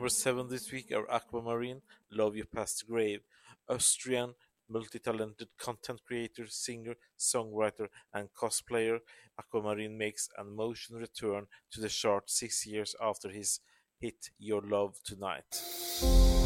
number 7 this week are Aquamarine, Love You Past the Grave. Austrian multi-talented content creator, singer, songwriter, and cosplayer, Aquamarine makes an emotional return to the chart 6 years after his hit Your Love Tonight.